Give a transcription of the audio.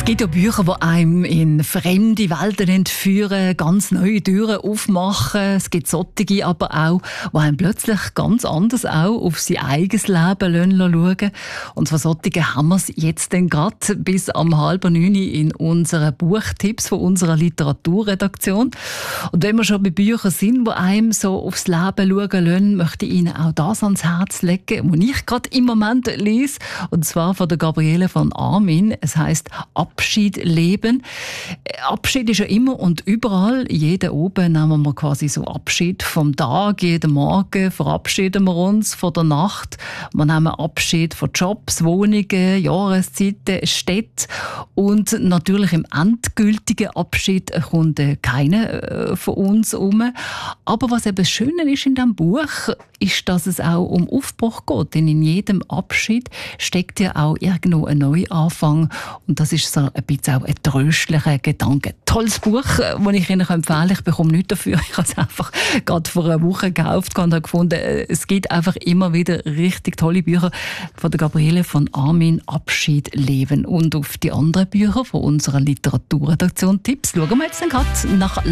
Es gibt ja Bücher, die einem in fremde Welten entführen, ganz neue Türen aufmachen. Es gibt solche aber auch, die einem plötzlich ganz anders auch auf sein eigenes Leben schauen lassen. Und von solchen haben wir es jetzt dann gerade bis am 8:30 in unseren Buchtipps von unserer Literaturredaktion. Und wenn wir schon bei Büchern sind, die einem so aufs Leben schauen lassen, möchte ich Ihnen auch das ans Herz legen, was ich gerade im Moment lese. Und zwar von der Gabriele von Armin. Es heisst Abschied leben. Abschied ist ja immer und überall. Jeden oben nehmen wir quasi so Abschied vom Tag. Jeden Morgen verabschieden wir uns von der Nacht. Wir nehmen Abschied von Jobs, Wohnungen, Jahreszeiten, Städten. Und natürlich im endgültigen Abschied kommt keiner von uns um. Aber was eben das Schöne ist in diesem Buch, ist, dass es auch um Aufbruch geht. Denn in jedem Abschied steckt ja auch irgendwo ein Neuanfang. Und das ist so ein bisschen auch ein tröstlicher Gedanke. Tolles Buch, das ich Ihnen empfehlen kann. Ich bekomme nichts dafür. Ich habe es einfach gerade vor einer Woche gekauft und habe gefunden, es gibt einfach immer wieder richtig tolle Bücher von der Gabriele von Armin, Abschied leben. Und auf die anderen Bücher von unserer Literaturredaktion Tipps schauen wir jetzt gerade nach